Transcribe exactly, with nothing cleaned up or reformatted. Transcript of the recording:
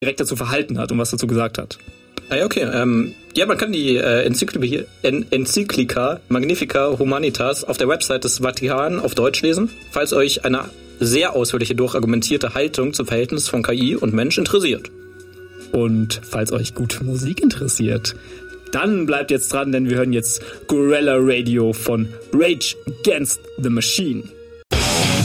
direkt dazu verhalten hat und was dazu gesagt hat. Ah ja, okay. Ähm, ja, man kann die äh, Enzykli- en- Enzyklika Magnifica Humanitas auf der Website des Vatikan auf Deutsch lesen, falls euch eine sehr ausführliche, durchargumentierte Haltung zum Verhältnis von K I und Mensch interessiert. Und falls euch gute Musik interessiert, dann bleibt jetzt dran, denn wir hören jetzt Gorilla Radio von Rage Against the Machine.